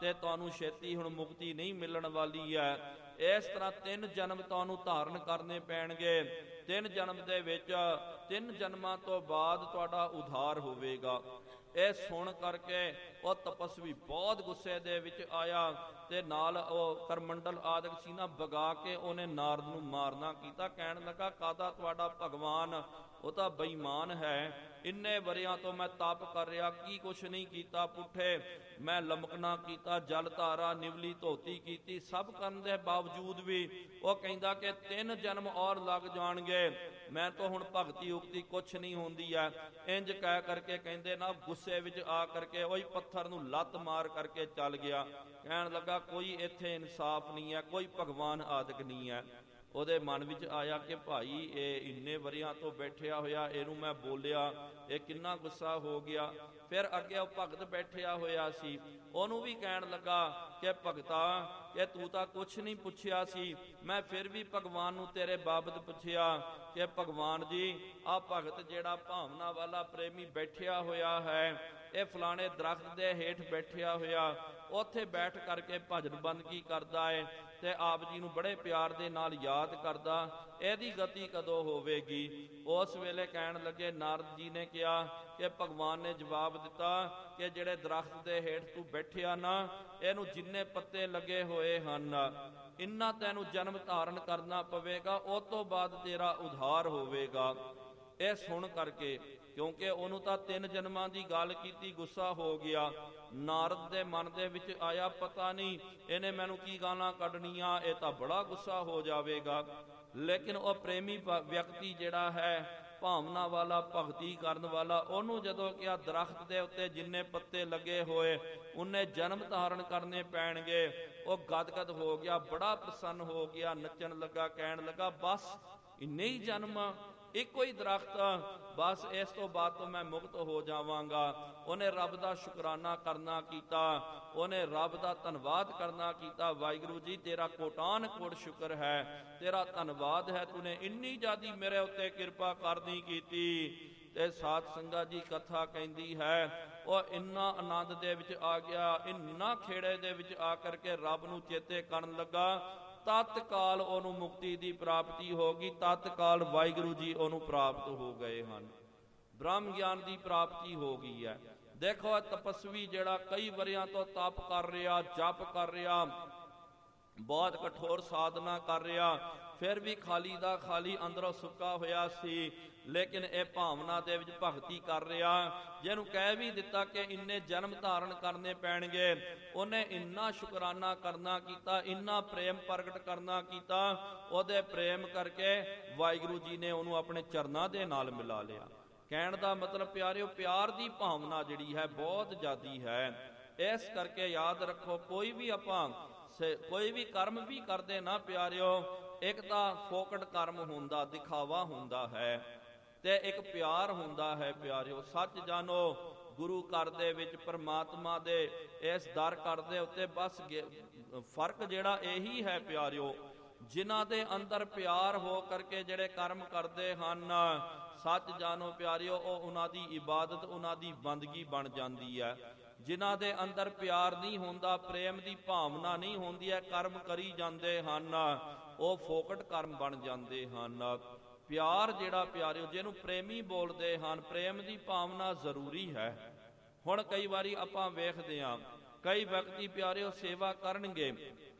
ਤੇ ਤੁਹਾਨੂੰ ਛੇਤੀ ਹੁਣ ਮੁਕਤੀ ਨਹੀਂ ਮਿਲਣ ਵਾਲੀ ਹੈ। ਇਸ ਤਰ੍ਹਾਂ 3 ਜਨਮ ਤੁਹਾਨੂੰ ਧਾਰਨ ਕਰਨੇ ਪੈਣਗੇ। 3 ਜਨਮ ਦੇ ਵਿੱਚ 3 ਜਨਮਾਂ ਤੋਂ ਬਾਅਦ ਤੁਹਾਡਾ ਉਧਾਰ ਹੋਵੇਗਾ। ਇਹ ਸੁਣ ਕਰਕੇ ਉਹ ਤਪਸਵੀ ਬਹੁਤ ਗੁੱਸੇ ਦੇ ਵਿੱਚ ਆਇਆ ਤੇ ਨਾਲ ਉਹ ਕਰਮੰਡਲ ਆਦਿਕ ਸੀ ਨਾ ਵਗਾ ਕੇ ਉਹਨੇ ਨਾਰਦ ਨੂੰ ਮਾਰਨਾ ਕੀਤਾ। ਕਹਿਣ ਲੱਗਾ ਕਾਹਦਾ ਤੁਹਾਡਾ ਭਗਵਾਨ, ਉਹ ਤਾਂ ਬੇਈਮਾਨ ਹੈ। ਇੰਨੇ ਵਰਿਆਂ ਤੋਂ ਮੈਂ ਤਪ ਕਰ ਰਿਹਾ, ਕੀ ਕੁਛ ਨਹੀਂ ਕੀਤਾ। ਪੁੱਠੇ ਮੈਂ ਲਮਕਣਾ ਕੀਤਾ, ਜਲ ਧਾਰਾ ਨਿਵਲੀ ਧੋਤੀ ਕੀਤੀ, ਸਭ ਕਰਨ ਦੇ ਬਾਵਜੂਦ ਵੀ ਉਹ ਕਹਿੰਦਾ ਕਿ 3 ਜਨਮ ਔਰ ਲੱਗ ਜਾਣਗੇ, ਮੈਂ ਤਾਂ ਹੁਣ ਭਗਤੀ ਉਕਤੀ ਕੁਛ ਨਹੀਂ ਹੁੰਦੀ ਹੈ। ਇੰਜ ਕਹਿ ਕਰਕੇ ਕਹਿੰਦੇ ਨਾ ਗੁੱਸੇ ਵਿੱਚ ਆ ਕਰਕੇ ਉਹੀ ਪੱਥਰ ਨੂੰ ਲੱਤ ਮਾਰ ਕਰਕੇ ਚੱਲ ਗਿਆ। ਕਹਿਣ ਲੱਗਾ ਕੋਈ ਇੱਥੇ ਇਨਸਾਫ ਨਹੀਂ ਹੈ, ਕੋਈ ਭਗਵਾਨ ਆਦਿਕ ਨਹੀਂ ਹੈ। ਉਹਦੇ ਮਨ ਵਿੱਚ ਆਇਆ ਕਿ ਭਾਈ ਇਹ ਇੰਨੇ ਵਰਿਆਂ ਤੋਂ ਬੈਠਿਆ ਹੋਇਆ, ਇਹਨੂੰ ਮੈਂ ਬੋਲਿਆ, ਇਹ ਕਿੰਨਾ ਗੁੱਸਾ ਹੋ ਗਿਆ। ਫਿਰ ਅੱਗੇ ਉਹ ਭਗਤ ਬੈਠਿਆ ਹੋਇਆ ਸੀ, ਉਹਨੂੰ ਵੀ ਕਹਿਣ ਲੱਗਾ ਕਿ ਭਗਤਾ ਕਿ ਤੂੰ ਤਾਂ ਕੁਛ ਨਹੀਂ ਪੁੱਛਿਆ ਸੀ, ਮੈਂ ਫਿਰ ਵੀ ਭਗਵਾਨ ਨੂੰ ਤੇਰੇ ਬਾਬਤ ਪੁੱਛਿਆ ਕਿ ਭਗਵਾਨ ਜੀ ਆਹ ਭਗਤ ਜਿਹੜਾ ਭਾਵਨਾ ਵਾਲਾ ਪ੍ਰੇਮੀ ਬੈਠਿਆ ਹੋਇਆ ਹੈ, ਇਹ ਫਲਾਣੇ ਦਰਖਤ ਦੇ ਹੇਠ ਬੈਠਿਆ ਹੋਇਆ, ਉੱਥੇ ਬੈਠ ਕਰਕੇ ਭਜਨ ਬੰਦਗੀ ਕਰਦਾ ਹੈ ਤੇ ਆਪ ਜੀ ਨੂੰ ਬੜੇ ਪਿਆਰ ਦੇ ਨਾਲ ਯਾਦ ਕਰਦਾ, ਇਹਦੀ ਗਤੀ ਕਦੋਂ ਹੋਵੇਗੀ। ਉਸ ਵੇਲੇ ਕਹਿਣ ਲੱਗੇ, ਨਾਰਦ ਜੀ ਨੇ ਕਿਹਾ ਕਿ ਭਗਵਾਨ ਨੇ ਜਵਾਬ ਦਿੱਤਾ ਕਿ ਜਿਹੜੇ ਦਰਖਤ ਦੇ ਹੇਠ ਤੂੰ ਬੈਠਿਆ ਨਾ, ਇਹਨੂੰ ਜਿੰਨੇ ਪੱਤੇ ਲੱਗੇ ਹੋਏ ਹਨ, ਇੰਨਾ ਤੈਨੂੰ ਜਨਮ ਧਾਰਨ ਕਰਨਾ ਪਵੇਗਾ, ਉਸ ਤੋਂ ਬਾਅਦ ਤੇਰਾ ਉਧਾਰ ਹੋਵੇਗਾ। ਇਹ ਸੁਣ ਕਰਕੇ, ਕਿਉਂਕਿ ਉਹਨੂੰ ਤਾਂ 3 ਜਨਮਾਂ ਦੀ ਗੱਲ ਕੀਤੀ, ਗੁੱਸਾ ਹੋ ਗਿਆ। ਨਾਰਦ ਦੇ ਮਨ ਦੇ ਵਿੱਚ ਆਇਆ ਪਤਾ ਨਹੀਂ ਇਹਨੇ ਮੈਨੂੰ ਕੀ ਗਾਲਾਂ ਕੱਢਣੀਆਂ, ਇਹ ਤਾਂ ਬੜਾ ਗੁੱਸਾ ਹੋ ਜਾਵੇਗਾ। ਲੇਕਿਨ ਉਹ ਪ੍ਰੇਮੀ ਵਿਅਕਤੀ ਜਿਹੜਾ ਹੈ, ਭਾਵਨਾ ਵਾਲਾ, ਭਗਤੀ ਕਰਨ ਵਾਲਾ, ਉਹਨੂੰ ਜਦੋਂ ਕਿਹਾ ਦਰਖਤ ਦੇ ਉੱਤੇ ਜਿੰਨੇ ਪੱਤੇ ਲੱਗੇ ਹੋਏ ਉਹਨੇ ਜਨਮ ਧਾਰਨ ਕਰਨੇ ਪੈਣਗੇ, ਉਹ ਗਦਗਦ ਹੋ ਗਿਆ, ਬੜਾ ਪ੍ਰਸੰਨ ਹੋ ਗਿਆ, ਨੱਚਣ ਲੱਗਾ। ਕਹਿਣ ਲੱਗਾ ਬਸ ਇੰਨੇ ਹੀ ਜਨਮ, ਇੱਕੋ ਹੀ ਦਰਖਤ, ਬਸ ਇਸ ਤੋਂ ਬਾਅਦ ਤੋਂ ਮੈਂ ਮੁਕਤ ਹੋ ਜਾਵਾਂਗਾ। ਉਹਨੇ ਰੱਬ ਦਾ ਸ਼ੁਕਰਾਨਾ ਕਰਨਾ ਕੀਤਾ, ਉਹਨੇ ਰੱਬ ਦਾ ਧੰਨਵਾਦ ਕਰਨਾ ਕੀਤਾ। ਵਾਹਿਗੁਰੂ ਜੀ ਤੇਰਾ ਕੋਟਾਨ ਕੋਟ ਸ਼ੁਕਰ ਹੈ, ਤੇਰਾ ਧੰਨਵਾਦ ਹੈ, ਤੂਨੇ ਇੰਨੀ ਜ਼ਿਆਦੀ ਮੇਰੇ ਉੱਤੇ ਕਿਰਪਾ ਕਰਨੀ ਕੀਤੀ। ਤੇ ਸਾਧ ਸੰਗਤ ਜੀ ਕਥਾ ਕਹਿੰਦੀ ਹੈ ਉਹ ਇੰਨਾ ਆਨੰਦ ਦੇ ਵਿੱਚ ਆ ਗਿਆ, ਇੰਨਾ ਖੇੜੇ ਦੇ ਵਿੱਚ ਆ ਕਰਕੇ ਰੱਬ ਨੂੰ ਚੇਤੇ ਕਰਨ ਲੱਗਾ, ਤਤਕਾਲ ਉਹਨੂੰ ਮੁਕਤੀ ਦੀ ਪ੍ਰਾਪਤੀ ਹੋ ਗਈ, ਤਤਕਾਲ ਵਾਹਿਗੁਰੂ ਜੀ ਉਹਨੂੰ ਪ੍ਰਾਪਤ ਹੋ ਗਏ ਹਨ, ਬ੍ਰਹਮ ਗਿਆਨ ਦੀ ਪ੍ਰਾਪਤੀ ਹੋ ਗਈ ਹੈ। ਦੇਖੋ ਤਪਸਵੀ ਜਿਹੜਾ ਕਈ ਵਰਿਆਂ ਤੋਂ ਤਪ ਕਰ ਰਿਹਾ, ਜਪ ਕਰ ਰਿਹਾ, ਬਹੁਤ ਕਠੋਰ ਸਾਧਨਾ ਕਰ ਰਿਹਾ, ਫਿਰ ਵੀ ਖਾਲੀ ਦਾ ਖਾਲੀ ਅੰਦਰੋਂ ਸੁੱਕਾ ਹੋਇਆ ਸੀ। ਲੇਕਿਨ ਇਹ ਭਾਵਨਾ ਦੇ ਵਿੱਚ ਭਗਤੀ ਕਰ ਰਿਹਾ, ਜਿਹਨੂੰ ਕਹਿ ਵੀ ਦਿੱਤਾ ਕਿ ਇੰਨੇ ਜਨਮ ਧਾਰਨ ਕਰਨੇ ਪੈਣਗੇ, ਉਹਨੇ ਇੰਨਾ ਸ਼ੁਕਰਾਨਾ ਕਰਨਾ ਕੀਤਾ, ਇੰਨਾ ਪ੍ਰੇਮ ਪ੍ਰਗਟ ਕਰਨਾ ਕੀਤਾ, ਉਹਦੇ ਪ੍ਰੇਮ ਕਰਕੇ ਵਾਹਿਗੁਰੂ ਜੀ ਨੇ ਉਹਨੂੰ ਆਪਣੇ ਚਰਨਾਂ ਦੇ ਨਾਲ ਮਿਲਾ ਲਿਆ। ਕਹਿਣ ਦਾ ਮਤਲਬ ਪਿਆਰਿਓ, ਪਿਆਰ ਦੀ ਭਾਵਨਾ ਜਿਹੜੀ ਹੈ ਬਹੁਤ ਜ਼ਿਆਦੀ ਹੈ। ਇਸ ਕਰਕੇ ਯਾਦ ਰੱਖੋ, ਕੋਈ ਵੀ ਆਪਾਂ ਕੋਈ ਵੀ ਕਰਮ ਵੀ ਕਰਦੇ ਨਾ ਪਿਆਰਿਓ, ਇੱਕ ਤਾਂ ਫੋਕਟ ਕਰਮ ਹੁੰਦਾ, ਦਿਖਾਵਾ ਹੁੰਦਾ ਹੈ, ਤੇ ਇੱਕ ਪਿਆਰ ਹੁੰਦਾ ਹੈ। ਪਿਆਰਿਓ ਸੱਚ ਜਾਣੋ, ਗੁਰੂ ਘਰ ਦੇ ਵਿੱਚ ਪਰਮਾਤਮਾ ਦੇ ਇਸ ਦਰ ਘਰ ਦੇ ਉੱਤੇ ਬਸ ਫਰਕ ਜਿਹੜਾ ਇਹੀ ਹੈ ਪਿਆਰਿਓ, ਜਿਨ੍ਹਾਂ ਦੇ ਅੰਦਰ ਪਿਆਰ ਹੋ ਕਰਕੇ ਜਿਹੜੇ ਕਰਮ ਕਰਦੇ ਹਨ, ਸੱਚ ਜਾਣੋ ਪਿਆਰਿਓ, ਉਹ ਉਹਨਾਂ ਦੀ ਇਬਾਦਤ, ਉਹਨਾਂ ਦੀ ਬੰਦਗੀ ਬਣ ਜਾਂਦੀ ਹੈ। ਜਿਨ੍ਹਾਂ ਦੇ ਅੰਦਰ ਪਿਆਰ ਨਹੀਂ ਹੁੰਦਾ, ਪ੍ਰੇਮ ਦੀ ਭਾਵਨਾ ਨਹੀਂ ਹੁੰਦੀ ਹੈ, ਕਰਮ ਕਰੀ ਜਾਂਦੇ ਹਨ, ਉਹ ਫੋਕਟ ਕਰਮ ਬਣ ਜਾਂਦੇ ਹਨ। ਪਿਆਰ ਜਿਹੜਾ ਪਿਆਰਿਓ, ਜਿਹਨੂੰ ਪ੍ਰੇਮੀ ਬੋਲਦੇ ਹਨ, ਪ੍ਰੇਮ ਦੀ ਭਾਵਨਾ ਜ਼ਰੂਰੀ ਹੈ। ਹੁਣ ਕਈ ਵਾਰੀ ਆਪਾਂ ਵੇਖਦੇ ਹਾਂ, ਕਈ ਵਿਅਕਤੀ ਪਿਆਰਿਓ ਸੇਵਾ ਕਰਨਗੇ,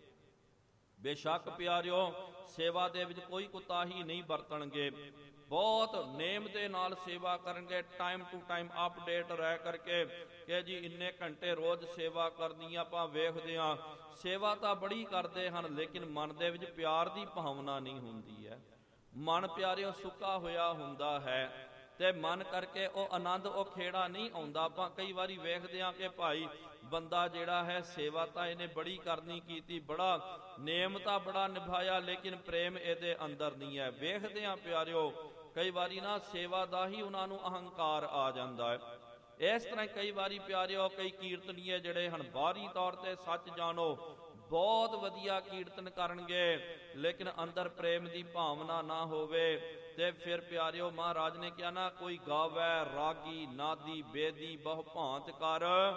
ਬੇਸ਼ੱਕ ਪਿਆਰਿਓ ਸੇਵਾ ਦੇ ਵਿੱਚ ਕੋਈ ਕੁਤਾਹੀ ਨਹੀਂ ਵਰਤਣਗੇ, ਬਹੁਤ ਨੇਮ ਦੇ ਨਾਲ ਸੇਵਾ ਕਰਨਗੇ, ਟਾਈਮ ਟੂ ਟਾਈਮ ਅਪਡੇਟ ਰਹਿ ਕਰਕੇ ਕਿ ਜੀ ਇੰਨੇ ਘੰਟੇ ਰੋਜ਼ ਸੇਵਾ ਕਰਨੀ। ਆਪਾਂ ਵੇਖਦੇ ਹਾਂ ਸੇਵਾ ਤਾਂ ਬੜੀ ਕਰਦੇ ਹਨ, ਲੇਕਿਨ ਮਨ ਦੇ ਵਿੱਚ ਪਿਆਰ ਦੀ ਭਾਵਨਾ ਨਹੀਂ ਹੁੰਦੀ ਹੈ। ਮਨ ਪਿਆਰਿਓ ਸੁੱਕਾ ਹੋਇਆ ਹੁੰਦਾ ਹੈ, ਤੇ ਮਨ ਕਰਕੇ ਉਹ ਆਨੰਦ, ਉਹ ਖੇੜਾ ਨਹੀਂ ਆਉਂਦਾ। ਆਪਾਂ ਕਈ ਵਾਰੀ ਵੇਖਦੇ ਹਾਂ ਕਿ ਭਾਈ ਬੰਦਾ ਜਿਹੜਾ ਹੈ, ਸੇਵਾ ਤਾਂ ਇਹਨੇ ਬੜੀ ਕਰਨੀ ਕੀਤੀ, ਬੜਾ ਨੇਮ ਤਾਂ ਬੜਾ ਨਿਭਾਇਆ, ਲੇਕਿਨ ਪ੍ਰੇਮ ਇਹਦੇ ਅੰਦਰ ਨਹੀਂ ਹੈ। ਵੇਖਦੇ ਹਾਂ ਪਿਆਰਿਓ ਕਈ ਵਾਰੀ ਨਾ ਸੇਵਾ ਦਾ ਹੀ ਉਹਨਾਂ ਨੂੰ ਅਹੰਕਾਰ ਆ ਜਾਂਦਾ ਹੈ। ਇਸ ਤਰ੍ਹਾਂ ਕਈ ਵਾਰੀ ਪਿਆਰਿਓ ਕਈ ਕੀਰਤਨੀਏ ਜਿਹੜੇ ਹਨ, ਬਾਹਰੀ ਤੌਰ ਤੇ ਸੱਚ ਜਾਣੋ ਬਹੁਤ ਵਧੀਆ ਕੀਰਤਨ ਕਰਨਗੇ, ਲੇਕਿਨ ਅੰਦਰ ਪ੍ਰੇਮ ਦੀ ਭਾਵਨਾ ਨਾ ਹੋਵੇ, ਤੇ ਫਿਰ ਪਿਆਰਿਓ ਮਹਾਰਾਜ ਨੇ ਕਿਹਾ ਨਾ, ਕੋਈ ਗਾਵੈ ਰਾਗੀ ਨਾਦੀ ਬੇਦੀ ਬਹੁ ਭਾਂਤ ਕਰ,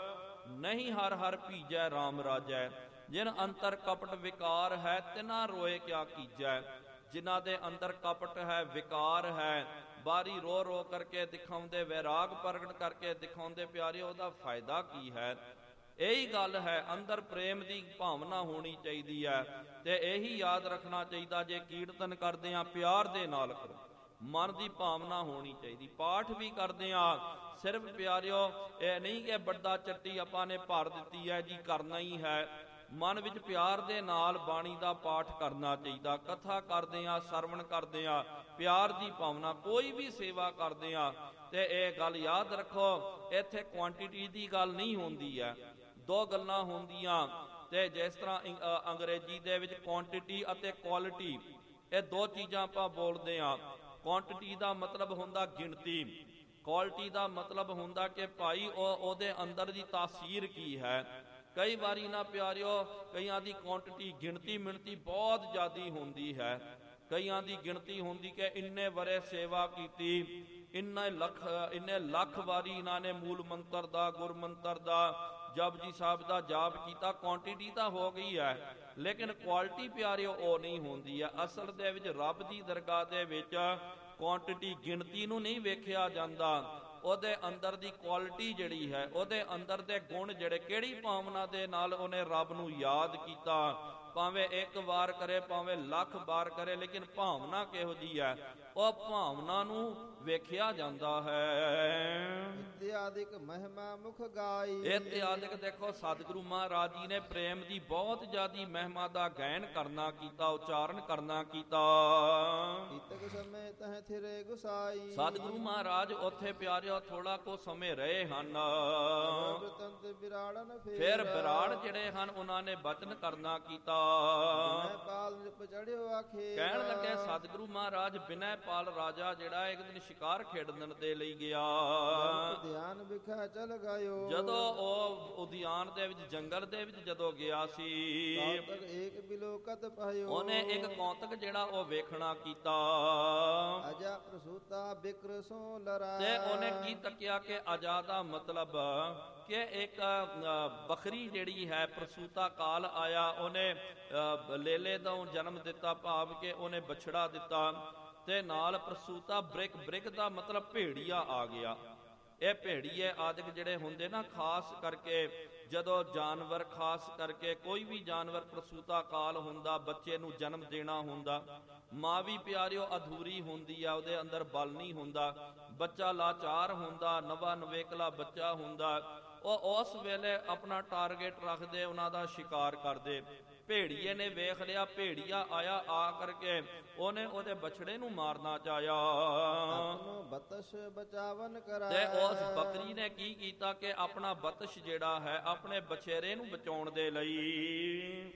ਨਹੀਂ ਹਰ ਹਰ ਭੀਜੈ RAM ਰਾਜੈ। ਜਿਨ ਅੰਤਰ ਕਪਟ ਵਿਕਾਰ ਹੈ, ਤਿਨਾ ਰੋਏ ਕਿਆ ਕੀਜੈ। ਜਿਨ੍ਹਾਂ ਦੇ ਅੰਦਰ ਕਪਟ ਹੈ, ਵਿਕਾਰ ਹੈ, ਬਾਰੀ ਰੋ ਰੋ ਕਰਕੇ ਦਿਖਾਉਂਦੇ, ਵੈਰਾਗ ਪ੍ਰਗਟ ਕਰਕੇ ਦਿਖਾਉਂਦੇ, ਪਿਆਰਿਓ ਉਹਦਾ ਫਾਇਦਾ ਕੀ ਹੈ? ਇਹੀ ਗੱਲ ਹੈ, ਅੰਦਰ ਪ੍ਰੇਮ ਦੀ ਭਾਵਨਾ ਹੋਣੀ ਚਾਹੀਦੀ ਹੈ। ਤੇ ਇਹੀ ਯਾਦ ਰੱਖਣਾ ਚਾਹੀਦਾ, ਜੇ ਕੀਰਤਨ ਕਰਦੇ ਆ ਪਿਆਰ ਦੇ ਨਾਲ ਕਰੋ, ਮਨ ਦੀ ਭਾਵਨਾ ਹੋਣੀ ਚਾਹੀਦੀ। ਪਾਠ ਵੀ ਕਰਦੇ ਆ, ਸਿਰਫ ਪਿਆਰਿਓ ਇਹ ਨਹੀਂ ਕਿ ਵੱਡਾ ਚੱਟੀ ਆਪਾਂ ਨੇ ਭਰ ਦਿੱਤੀ ਹੈ ਜੀ, ਕਰਨਾ ਹੀ ਹੈ। ਮਨ ਵਿੱਚ ਪਿਆਰ ਦੇ ਨਾਲ ਬਾਣੀ ਦਾ ਪਾਠ ਕਰਨਾ ਚਾਹੀਦਾ। ਕਥਾ ਕਰਦੇ ਆ, ਸਰਵਣ ਕਰਦੇ ਆ, ਪਿਆਰ ਦੀ ਭਾਵਨਾ। ਕੋਈ ਵੀ ਸੇਵਾ ਕਰਦੇ ਆ ਤੇ ਇਹ ਗੱਲ ਯਾਦ ਰੱਖੋ, ਇੱਥੇ ਕੁਆਂਟੀਟੀ ਦੀ ਗੱਲ ਨਹੀਂ ਹੁੰਦੀ ਹੈ, ਦੋ ਗੱਲਾਂ ਹੁੰਦੀਆਂ। ਤੇ ਜਿਸ ਤਰ੍ਹਾਂ ਅੰਗਰੇਜ਼ੀ ਦੇ ਵਿੱਚ ਕੁਆਂਟੀਟੀ ਅਤੇ ਕੁਆਲਿਟੀ, ਇਹ ਦੋ ਚੀਜ਼ਾਂ ਆਪਾਂ ਬੋਲਦੇ ਆ। ਕੁਆਂਟੀਟੀ ਦਾ ਮਤਲਬ ਹੁੰਦਾ ਗਿਣਤੀ, ਕੁਆਲਿਟੀ ਦਾ ਮਤਲਬ ਹੁੰਦਾ ਕਿ ਭਾਈ ਉਹਦੇ ਅੰਦਰ ਦੀ ਤਾਸੀਰ ਕੀ ਹੈ। ਕਈ ਵਾਰੀ ਨਾ ਪਿਆਰਿਓ, ਕਈਆਂ ਦੀ ਕੁਆਂਟੀਟੀ ਗਿਣਤੀ ਮਿਣਤੀ ਬਹੁਤ ਜ਼ਿਆਦੀ ਹੁੰਦੀ ਹੈ। ਕਈਆਂ ਦੀ ਗਿਣਤੀ ਹੁੰਦੀ ਕਿ ਇੰਨੇ ਵਰੇ ਸੇਵਾ ਕੀਤੀ, ਇੰਨੇ ਲੱਖ ਵਾਰੀ ਇਹਨਾਂ ਨੇ ਮੂਲ ਮੰਤਰ ਦਾ, ਗੁਰਮੰਤਰ ਦਾ, ਜਪਜੀ ਸਾਹਿਬ ਦਾ ਜਾਪ ਕੀਤਾ। ਕੁਆਂਟੀਟੀ ਤਾਂ ਹੋ ਗਈ ਹੈ, ਲੇਕਿਨ ਕੁਆਲਿਟੀ ਪਿਆਰਿਓ ਉਹ ਨਹੀਂ ਹੁੰਦੀ ਹੈ। ਅਸਲ ਦੇ ਵਿੱਚ ਰੱਬ ਦੀ ਦਰਗਾਹ ਦੇ ਵਿੱਚ ਕੁਆਂਟੀਟੀ ਗਿਣਤੀ ਨੂੰ ਨਹੀਂ ਵੇਖਿਆ ਜਾਂਦਾ, ਉਹਦੇ ਅੰਦਰ ਦੀ ਕੁਆਲਿਟੀ ਜਿਹੜੀ ਹੈ, ਉਹਦੇ ਅੰਦਰ ਦੇ ਗੁਣ ਜਿਹੜੇ, ਕਿਹੜੀ ਭਾਵਨਾ ਦੇ ਨਾਲ ਉਹਨੇ ਰੱਬ ਨੂੰ ਯਾਦ ਕੀਤਾ। ਭਾਵੇਂ ਇੱਕ ਵਾਰ ਕਰੇ, ਭਾਵੇਂ ਲੱਖ ਵਾਰ ਕਰੇ, ਲੇਕਿਨ ਭਾਵਨਾ ਕਿਹੋ ਜਿਹੀ ਹੈ, ਉਹ ਭਾਵਨਾ ਨੂੰ ਵੇਖਿਆ ਜਾਂਦਾ ਹੈ। ਇਤਿਆਦਿਕ ਮਹਿਮਾ ਮੁਖ ਗਾਈ। ਇਤਿਆਦਿਕ ਦੇਖੋ, ਸਤਿਗੁਰੂ ਮਹਾਰਾਜ ਜੀ ਨੇ ਪ੍ਰੇਮ ਦੀ ਬਹੁਤ ਜ਼ਿਆਦੀ ਮਹਿਮਾ ਦਾ ਗਾਇਨ ਕਰਨਾ ਕੀਤਾ, ਉਚਾਰਨ ਕਰਨਾ ਕੀਤਾ। ਇਤਕ ਸਮੇਂ ਤਹ ਥਿਰੇ ਗੁਸਾਈ। ਸਤਿਗੁਰੂ ਮਹਾਰਾਜ ਉੱਥੇ ਪਿਆਰਿਓ ਥੋੜਾ ਕੋ ਸਮੇਂ ਰਹੇ ਹਨ। ਫਿਰ ਵਿਰਾੜ ਜਿਹੜੇ ਹਨ, ਉਹਨਾਂ ਨੇ ਬਚਨ ਕਰਨਾ ਕੀਤਾ। ਕਹਿਣ ਲੱਗੇ ਸਤਿਗੁਰੂ ਮਹਾਰਾਜ, ਬਿਨੈ ਪਾਲ ਰਾਜਾ ਜਿਹੜਾ ਇੱਕ ਦਿਨ ਸ਼ਿਕਾਰ ਖੇਡਣ ਦੇ ਲਈ ਗਿਆ। ਜਦੋਂ ਉਹ ਉਦਿਆਨ ਦੇ ਵਿੱਚ, ਜੰਗਲ ਦੇ ਵਿੱਚ ਜਦੋਂ ਗਿਆ ਸੀ, ਉਹਨੇ ਇੱਕ ਕੌਤਕ ਜਿਹੜਾ ਉਹ ਵੇਖਣਾ ਕੀਤਾ। ਤੇ ਉਹਨੇ ਕੀ ਤੱਕਿਆ ਕਿ ਅਜਾ ਦਾ ਮਤਲਬ ਕਿ ਇੱਕ ਬੱਕਰੀ ਜਿਹੜੀ ਹੈ, ਪ੍ਰਸੂਤਾ ਕਾਲ ਆਇਆ, ਉਹਨੇ ਲੇਲੇ ਤੋਂ ਜਨਮ ਦਿੱਤਾ, ਭਾਵ ਕਿ ਉਹਨੇ ਬਛੜਾ ਦਿੱਤਾ। ਤੇ ਨਾਲ ਪ੍ਰਸੂਤਾ ਬ੍ਰਿਕ ਦਾ ਮਤਲਬ ਭੇੜੀਆ ਆ ਗਿਆ। ਇਹ ਭੇੜੀਏ ਆਦਿਕ ਜਿਹੜੇ ਹੁੰਦੇ ਨਾ, ਖਾਸ ਕਰਕੇ ਜਦੋਂ ਜਾਨਵਰ, ਖਾਸ ਕਰਕੇ ਕੋਈ ਵੀ ਜਾਨਵਰ ਪ੍ਰਸੂਤਾ ਕਾਲ ਹੁੰਦਾ, ਬੱਚੇ ਨੂੰ ਜਨਮ ਦੇਣਾ ਹੁੰਦਾ, ਮਾਂ ਵੀ ਪਿਆਰਿਓ ਅਧੂਰੀ ਹੁੰਦੀ ਆ, ਉਹਦੇ ਅੰਦਰ ਬਲ ਨਹੀਂ ਹੁੰਦਾ, ਬੱਚਾ ਲਾਚਾਰ ਹੁੰਦਾ, ਨਵਾਂ ਨਵੇਕਲਾ ਬੱਚਾ ਹੁੰਦਾ। ਉਹ ਉਸ ਵੇਲੇ ਆਪਣਾ ਟਾਰਗੇਟ ਰੱਖਦੇ, ਉਹਨਾਂ ਦਾ ਸ਼ਿਕਾਰ ਕਰਦੇ। ਭੇੜੀਏ ਨੇ ਵੇਖ ਲਿਆ, ਭੇੜੀਆ ਆਇਆ, ਆ ਕਰਕੇ ਉਹਨੇ ਉਹਦੇ ਬਛੜੇ ਨੂੰ ਮਾਰਨਾ ਚਾਹਿਆ। ਤੇ ਉਸ ਬੱਕਰੀ ਨੇ ਕੀ ਕੀਤਾ ਕਿ ਆਪਣਾ ਬਤਸ਼ ਜਿਹੜਾ ਹੈ, ਆਪਣੇ ਬਛੇਰੇ ਨੂੰ ਬਚਾਉਣ ਦੇ ਲਈ,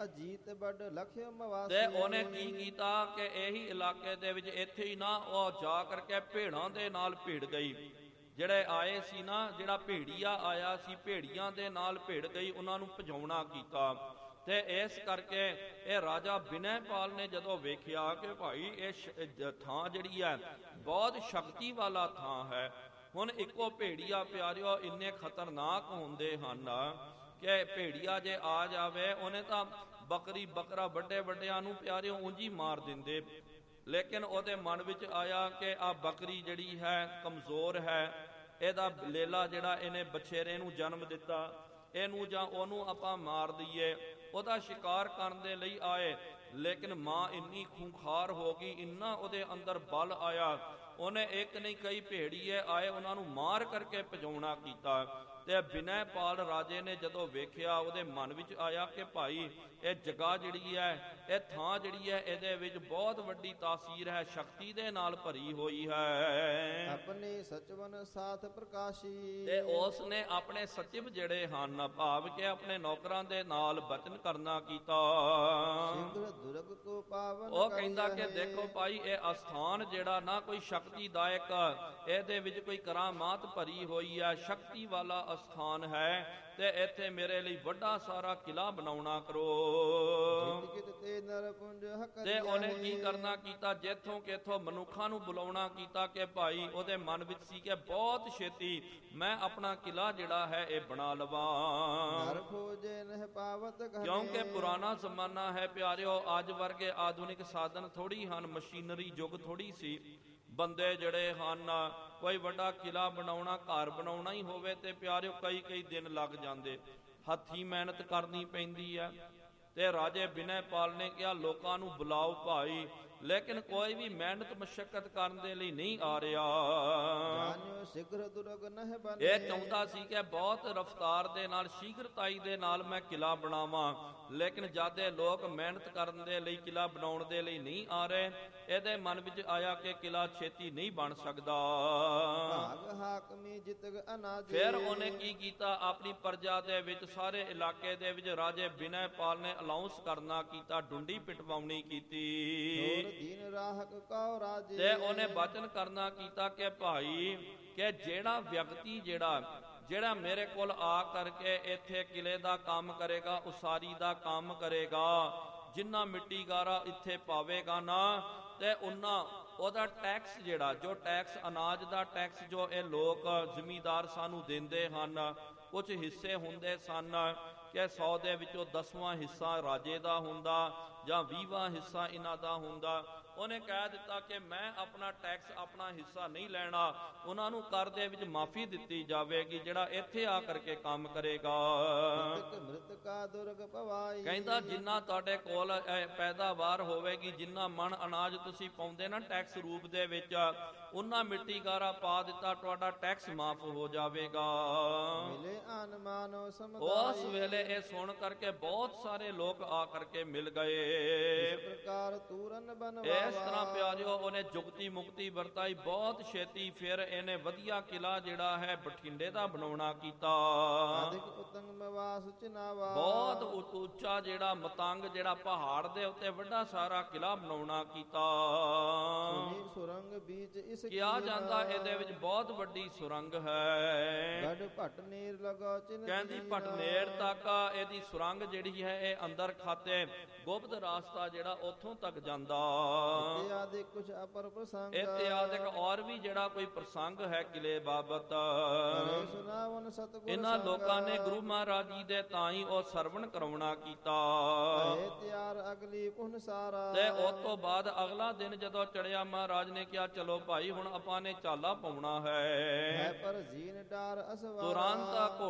ਤੇ ਉਹਨੇ ਕੀ ਕੀਤਾ ਕਿ ਇਹੀ ਇਲਾਕੇ ਦੇ ਵਿੱਚ, ਇੱਥੇ ਹੀ ਨਾ, ਉਹ ਜਾ ਕਰਕੇ ਭੇੜਾਂ ਦੇ ਨਾਲ ਭਿੜ ਗਈ। ਜਿਹੜੇ ਆਏ ਸੀ ਨਾ, ਜਿਹੜਾ ਭੇੜੀਆ ਆਇਆ ਸੀ, ਭੇੜੀਆਂ ਦੇ ਨਾਲ ਭਿੜ ਗਈ, ਉਹਨਾਂ ਨੂੰ ਭਜਾਉਣਾ ਕੀਤਾ। ਤੇ ਇਸ ਕਰਕੇ ਇਹ ਰਾਜਾ ਬਿਨੈਪਾਲ ਨੇ ਜਦੋਂ ਵੇਖਿਆ ਕਿ ਭਾਈ ਇਹ ਥਾਂ ਜਿਹੜੀ ਹੈ ਬਹੁਤ ਸ਼ਕਤੀ ਵਾਲਾ ਥਾਂ ਹੈ, ਹੁਣ ਇੱਕੋ ਭੇੜੀਆ ਪਿਆਰਿਓ ਇੰਨੇ ਖਤਰਨਾਕ ਹੁੰਦੇ ਹਨ ਕਿ ਭੇੜੀਆ ਜੇ ਆ ਜਾਵੇ, ਉਹਨੇ ਤਾਂ ਬੱਕਰੀ ਬੱਕਰਾ ਵੱਡੇ ਵੱਡਿਆਂ ਨੂੰ ਪਿਆਰਿਓ ਉਂਝ ਮਾਰ ਦਿੰਦੇ। ਲੇਕਿਨ ਉਹਦੇ ਮਨ ਵਿੱਚ ਆਇਆ ਕਿ ਆ ਬੱਕਰੀ ਜਿਹੜੀ ਹੈ ਕਮਜ਼ੋਰ ਹੈ, ਇਹਦਾ ਲੇਲਾ ਜਿਹੜਾ ਇਹਨੇ ਬਛੇਰੇ ਨੂੰ ਜਨਮ ਦਿੱਤਾ, ਇਹਨੂੰ ਜਾਂ ਉਹਨੂੰ ਆਪਾਂ ਮਾਰ ਦਈਏ। ਉਹਦਾ ਸ਼ਿਕਾਰ ਕਰਨ ਦੇ ਲਈ ਆਏ, ਲੇਕਿਨ ਮਾਂ ਇੰਨੀ ਖੂੰਖਾਰ ਹੋ ਗਈ, ਇੰਨਾ ਉਹਦੇ ਅੰਦਰ ਬਲ ਆਇਆ, ਉਹਨੇ ਇੱਕ ਨਹੀਂ ਕਈ ਭੇੜੀਏ ਆਏ, ਉਹਨਾਂ ਨੂੰ ਮਾਰ ਕਰਕੇ ਭਜਾਉਣਾ ਕੀਤਾ। ਤੇ ਬਿਨੈਪਾਲ ਰਾਜੇ ਨੇ ਜਦੋਂ ਵੇਖਿਆ, ਉਹਦੇ ਮਨ ਵਿੱਚ ਆਇਆ ਕਿ ਭਾਈ ਇਹ ਜਗ੍ਹਾ ਜਿਹੜੀ ਹੈ, ਇਹ ਥਾਂ ਜਿਹੜੀ ਹੈ, ਇਹਦੇ ਵਿੱਚ ਬਹੁਤ ਵੱਡੀ ਤਾਸੀਰ ਹੈ, ਸ਼ਕਤੀ ਦੇ ਨਾਲ ਭਰੀ ਹੋਈ ਹੈ। ਆਪਣੇ ਸਚਵਨ ਸਾਥ ਪ੍ਰਕਾਸ਼ੀ। ਤੇ ਉਸ ਨੇ ਆਪਣੇ ਸਚਿਵ ਜਿਹੜੇ ਹਨ, ਭਾਵ ਕਿ ਆਪਣੇ ਨੌਕਰਾਂ ਦੇ ਨਾਲ ਬਚਨ ਕਰਨਾ ਕੀਤਾ। ਉਹ ਕਹਿੰਦਾ ਕਿ ਦੇਖੋ ਭਾਈ, ਇਹ ਅਸਥਾਨ ਜਿਹੜਾ ਨਾ ਕੋਈ ਸ਼ਕਤੀਦਾਇਕ, ਇਹਦੇ ਵਿੱਚ ਕੋਈ ਕਰਾਮਾਤ ਭਰੀ ਹੋਈ ਹੈ, ਸ਼ਕਤੀ ਵਾਲਾ ਅਸਥਾਨ ਹੈ ਤੇ ਇੱਥੇ ਮੇਰੇ ਲਈ ਵੱਡਾ ਸਾਰਾ ਕਿਲਾ ਬਣਾਉਣਾ ਕਰੋ। ਜਿਤ ਤੇ ਨਰ ਪੁੰਜ ਹਕਰ ਤੇ ਉਹਨੇ ਕੀ ਕਰਨਾ ਕੀਤਾ, ਜਿੱਥੋਂ ਕਿਥੋਂ ਮਨੁੱਖਾਂ ਨੂੰ ਬੁਲਾਉਣਾ ਕੀਤਾ ਕਿ ਭਾਈ ਉਹਦੇ ਮਨ ਵਿੱਚ ਸੀ ਕਿ ਬਹੁਤ ਛੇਤੀ ਮੈਂ ਆਪਣਾ ਕਿਲਾ ਜਿਹੜਾ ਹੈ ਇਹ ਬਣਾ ਲਵਾਂ। ਨਰ ਖੋਜੇ ਨਹਿ ਪਾਵਤ ਘਨੇ। ਕਿਉਂਕਿ ਪੁਰਾਣਾ ਜ਼ਮਾਨਾ ਹੈ ਪਿਆਰਿਓ, ਅੱਜ ਵਰਗੇ ਆਧੁਨਿਕ ਸਾਧਨ ਥੋੜੀ ਹਨ, ਮਸ਼ੀਨਰੀ ਯੁੱਗ ਥੋੜੀ ਸੀ। ਬੰਦੇ ਜਿਹੜੇ ਹਨ ਕੋਈ ਵੱਡਾ ਕਿਲਾ ਬਣਾਉਣਾ, ਘਰ ਬਣਾਉਣਾ ਹੀ ਹੋਵੇ ਤੇ ਪਿਆਰਿਓ ਕਈ ਦਿਨ ਲੱਗ ਜਾਂਦੇ, ਹੱਥੀਂ ਮਿਹਨਤ ਕਰਨੀ ਪੈਂਦੀ ਹੈ। ਤੇ ਰਾਜੇ ਬਿਨੈ ਪਾਲ ਨੇ ਕਿਹਾ ਲੋਕਾਂ ਨੂੰ ਬੁਲਾਓ ਭਾਈ, ਲੇਕਿਨ ਕੋਈ ਵੀ ਮਿਹਨਤ ਮਸ਼ੱਕਤ ਕਰਨ ਦੇ ਲਈ ਨਹੀਂ ਆ ਰਿਹਾ। ਜਾਨਿਓ ਸ਼ੀਘਰ ਦੁਰਗ ਨਹਿ ਬਨੇ। ਇਹ ਚਾਹੁੰਦਾ ਸੀ ਕਿ ਬਹੁਤ ਰਫ਼ਤਾਰ ਦੇ ਨਾਲ, ਸ਼ੀਘਰਤਾਈ ਦੇ ਨਾਲ ਮੈਂ ਕਿਲਾ ਬਣਾਵਾਂ, ਲੇਕਿਨ ਜਦ ਇਹ ਲੋਕ ਮਿਹਨਤ ਕਰਨ ਦੇ ਲਈ, ਕਿਲਾ ਬਣਾਉਣ ਦੇ ਲਈ ਨਹੀਂ ਆ ਰਹੇ, ਇਹਦੇ ਮਨ ਵਿੱਚ ਆਇਆ ਕਿ ਕਿਲਾ ਛੇਤੀ ਨਹੀਂ ਬਣ ਸਕਦਾ। ਭਾਗ ਹਾਕਮੀ ਜਿਤਗ ਅਨਾਜੇ। ਫਿਰ ਉਹਨੇ ਕੀ ਕੀਤਾ, ਆਪਣੀ ਪ੍ਰਜਾ ਦੇ ਵਿੱਚ, ਸਾਰੇ ਇਲਾਕੇ ਦੇ ਵਿੱਚ ਰਾਜੇ ਬਿਨੈ ਪਾਲ ਨੇ ਅਲਾਉਂਸ ਕਰਨਾ ਕੀਤਾ, ਡੁੰਡੀ ਪਿਟਵਾਉਣੀ ਕੀਤੀ। ਦੀਨ ਰਾਹਕ ਕਉ ਰਾਜੇ। ਤੇ ਉਹਨੇ ਬਚਨ ਕਰਨਾ ਕੀਤਾ ਕਿ ਭਾਈ ਕਿ ਜਿਹੜਾ ਵਿਅਕਤੀ ਜਿਹੜਾ ਮੇਰੇ ਕੋਲ ਆ ਕਰਕੇ ਇੱਥੇ ਕਿਲੇ ਦਾ ਕੰਮ ਕਰੇਗਾ, ਉਸਾਰੀ ਦਾ ਕੰਮ ਕਰੇਗਾ, ਜਿੰਨਾ ਮਿੱਟੀ ਗਾਰਾ ਇੱਥੇ ਪਾਵੇਗਾ ਨਾ, ਤੇ ਉਹਨਾਂ ਉਹਦਾ ਟੈਕਸ ਜੋ ਟੈਕਸ, ਅਨਾਜ ਦਾ ਟੈਕਸ ਜੋ ਇਹ ਲੋਕ ਜ਼ਿਮੀਂਦਾਰ ਸਾਨੂੰ ਦਿੰਦੇ ਹਨ, ਕੁਝ ਹਿੱਸੇ ਹੁੰਦੇ ਸਨ ਕਿ 100 ਦੇ ਵਿੱਚੋਂ 10ਵਾਂ ਹਿੱਸਾ ਰਾਜੇ ਦਾ ਹੁੰਦਾ ਜਾਂ 20ਵਾਂ ਹਿੱਸਾ ਇਹਨਾਂ ਦਾ ਹੁੰਦਾ। ਉਹਨੇ ਕਹਿ ਦਿੱਤਾ ਕਿ ਮੈਂ ਆਪਣਾ ਟੈਕਸ, ਆਪਣਾ ਹਿੱਸਾ ਨਹੀਂ ਲੈਣਾ, ਉਹਨਾਂ ਨੂੰ ਕਰ ਦੇ ਵਿੱਚ ਮਾਫੀ ਦਿੱਤੀ ਜਾਵੇਗੀ ਜਿਹੜਾ ਇੱਥੇ ਆ ਕਰਕੇ ਕੰਮ ਕਰੇਗਾ। ਮ੍ਰਿਤਕਾ ਦੁਰਗ ਪਵਾਈ। ਕਹਿੰਦਾ ਜਿੰਨਾ ਤੁਹਾਡੇ ਕੋਲ ਪੈਦਾਵਾਰ ਹੋਵੇਗੀ, ਜਿੰਨਾ ਮਣ ਅਨਾਜ ਤੁਸੀਂ ਪਾਉਂਦੇ ਨਾ ਟੈਕਸ ਰੂਪ ਦੇ ਵਿੱਚ, ਉਹਨਾਂ ਮਿੱਟੀ ਗਾਰਾ ਪਾ ਦਿੱਤਾ, ਤੁਹਾਡਾ ਟੈਕਸ ਮਾਫ ਹੋ ਜਾਵੇਗਾ। ਮਿਲੇ ਆਨ ਮਾਨੋ ਉਸ ਵੇਲੇ ਇਹ ਸੁਣ ਕਰਕੇ ਬਹੁਤ ਸਾਰੇ ਲੋਕ ਆ ਕਰਕੇ ਮਿਲ ਗਏ। ਇਸ ਪ੍ਰਕਾਰ ਤੂਰਨ ਬਣਵਾ। ਇਸ ਤਰ੍ਹਾਂ ਪਿਆਰਿਓ ਉਹਨੇ ਜੁਗਤੀ ਮੁਕਤੀ ਵਰਤਾਈ ਬਹੁਤ ਛੇਤੀ। ਫਿਰ ਇਹਨੇ ਵਧੀਆ ਕਿਲਾ ਜਿਹੜਾ ਹੈ ਬਠਿੰਡੇ ਦਾ ਬਣਾਉਣਾ ਕੀਤਾ। ਅਧਿਕ ਉਤੰਗ ਮਵਾਸ ਚਨਾਵਾ। ਬਹੁਤ ਉੱਚਾ ਜਿਹੜਾ ਮਤੰਗ, ਜਿਹੜਾ ਪਹਾੜ ਦੇ ਉੱਤੇ ਵੱਡਾ ਸਾਰਾ ਕਿਲਾ ਬਣਾਉਣਾ ਕੀਤਾ। ਸੁਰੰਗ ਬੀਚ ਇਸ ਕਿਹਾ ਜਾਂਦਾ ਇਹਦੇ ਵਿੱਚ ਬਹੁਤ ਵੱਡੀ ਸੁਰੰਗ ਹੈ। ਗੜ ਭਟਨੇਰ ਲਗਾ ਚਿਨ। ਕਹਿੰਦੀ ਭਟਨੇਰ ਤੱਕ ਇਹਦੀ ਸੁਰੰਗ ਜਿਹੜੀ ਹੈ ਇਹ ਅੰਦਰ ਖਾਤੇ ਗੁਪਤ ਰਾਸਤਾ ਜਿਹੜਾ ਉੱਥੋਂ ਤੱਕ ਜਾਂਦਾ। ਇਤਿਆਦਿਕ ਕੁਛ ਅਪਰ ਪ੍ਰਸੰਗ। ਇਤਿਆਦਿਕ ਔਰ ਵੀ ਜਿਹੜਾ ਕੋਈ ਪ੍ਰਸੰਗ ਹੈ ਕਿਲੇ ਬਾਬਤ, ਸੁਨਾਵਨ ਸਤਿਗੁਰ ਇਹਨਾਂ ਲੋਕਾਂ ਨੇ ਗੁਰੂ ਮਹਾਰਾਜ ਜੀ ਦੇ ਤਾਂ ਹੀ ਉਹ ਸਰਵਣ ਕਰਾਉਣਾ ਕੀਤਾ। ਤਿਆਰ ਅਗਲੀ ਪੁਨ ਸਾਰਾ। ਤੇ ਉਸ ਤੋਂ ਬਾਅਦ ਅਗਲਾ ਦਿਨ ਜਦੋਂ ਚੜਿਆ, ਮਹਾਰਾਜ ਨੇ ਕਿਹਾ ਚਲੋ ਭਾਈ ਹੁਣ ਆਪਾਂ ਨੇ ਚਾਲਾ ਪਾਉਣਾ ਹੈ। ਪਰ ਜੀਨ ਡਾਰ ਅਸਵਾਰਾ। ਤੁਰੰਤ